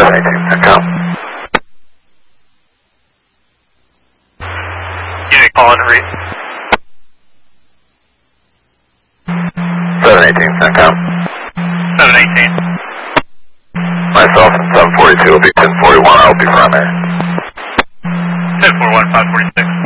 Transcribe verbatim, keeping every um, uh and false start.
seven eighteen, CENTCOM. Unit call in read. seven eighteen, CENTCOM. seven eighteen. Myself and seven forty-two will be ten forty-one, I'll be primary. ten forty-one, five forty-six.